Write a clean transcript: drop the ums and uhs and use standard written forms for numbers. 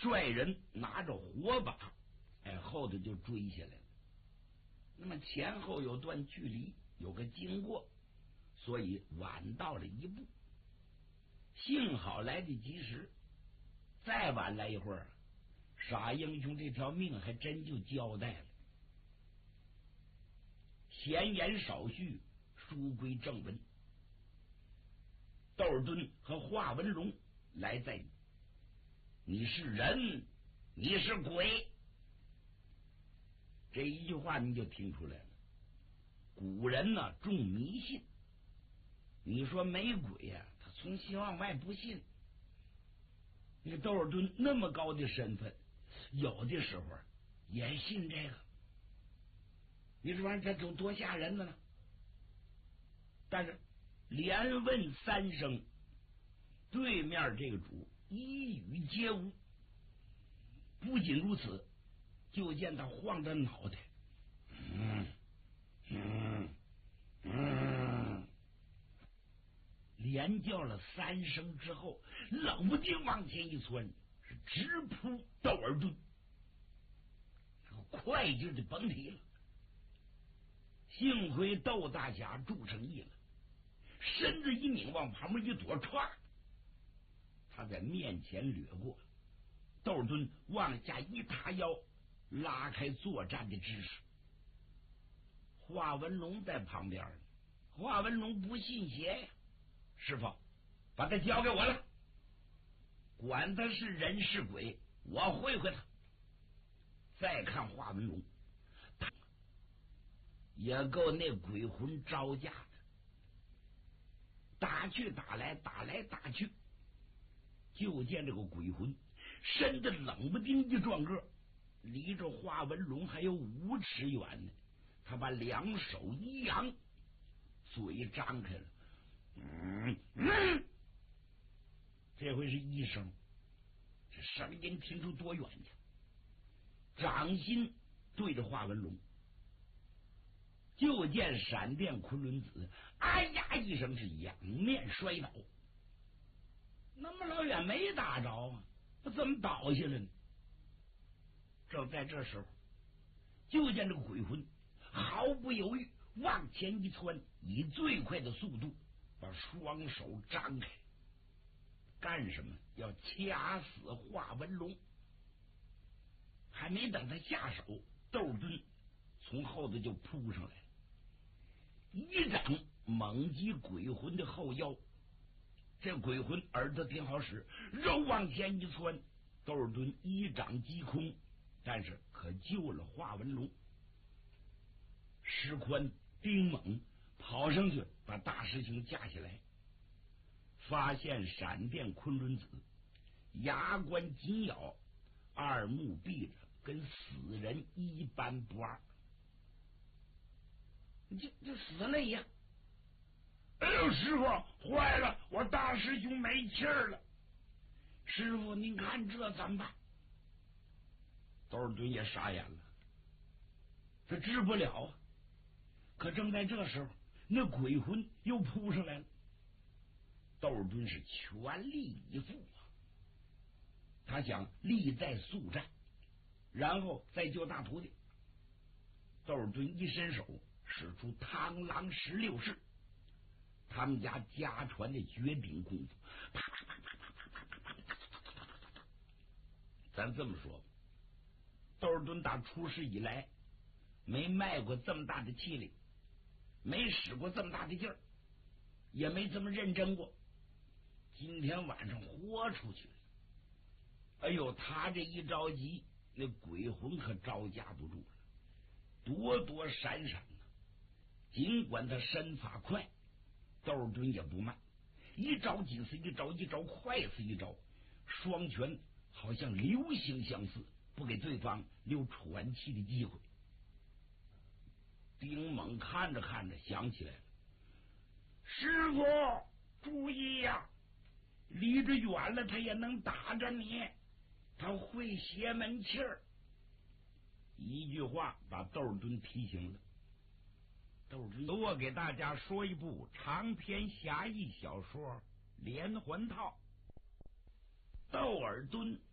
率人拿着火把，后头就追下来了。那么前后有段距离，有个经过，所以晚到了一步。幸好来得及时，再晚来一会儿，傻英雄这条命还真就交代了。闲言少叙，书归正文。窦尔敦和华文龙来在，你是人，你是鬼，这一句话你就听出来了。古人呢重迷信，你说没鬼呀，他从心往外不信。那个窦尔敦那么高的身份，有的时候也信这个。你说这都多吓人的呢！但是连问三声，对面这个主一语皆无。不仅如此，就见他晃着脑袋，连叫了三声之后，冷不丁往前一窜，是直扑窦尔敦，快劲的甭提了。幸亏窦大侠助上意了，身子一拧，往旁边一躲，歘，他在面前掠过。窦尔敦往下一塌腰，拉开作战的姿势。华文龙在旁边，华文龙不信邪呀，师傅，把他交给我了，管他是人是鬼，我会会他。再看华文龙，也够那鬼魂招架的，打去打来，打来打去，就见这个鬼魂身子冷不丁一撞个，离着华文龙还有5尺远呢。他把两手一扬，嘴张开了，这回是一声，这声音听出多远去？掌心对着华文龙，就见闪电昆仑子哎呀一声是仰面摔倒。那么老远没打着啊，怎么倒下来呢？正在这时候，就见这个鬼魂毫不犹豫往前一窜，以最快的速度把双手张开，干什么？要掐死华文龙。还没等他下手，窦尔敦从后头就扑上来了，一掌猛击鬼魂的后腰。这鬼魂耳朵挺好使，肉往前一窜，窦尔敦一掌击空，但是可救了华文龙。石宽、丁猛跑上去把大师兄架起来，发现闪电昆仑子牙关紧咬，二目闭着，跟死人一般不二，就死了一样。哎呦，师傅，坏了，我大师兄没气儿了。师傅，您看这怎么办？窦尔敦也傻眼了，这治不了啊。可正在这时候，那鬼魂又扑上来了。窦尔敦是全力以赴啊，他想力在速战，然后再救大徒弟。窦尔敦一伸手，使出螳螂16式，他们家家传的绝顶功夫。咱这么说，窦尔敦打出世以来没卖过这么大的气力，没使过这么大的劲儿，也没这么认真过。今天晚上豁出去了。哎呦，他这一着急，那鬼魂可招架不住了，躲躲闪闪呢。尽管他身法快，窦尔敦也不慢，一招紧似一招，一招快似一招，双拳好像流星相似，不给对方留喘气的机会。丁猛看着看着想起来了，师傅注意呀，离着远了他也能打着你，他会邪门气儿。一句话把窦尔敦提醒了。窦尔敦，我给大家说一部长篇侠义小说《连环套》。窦尔敦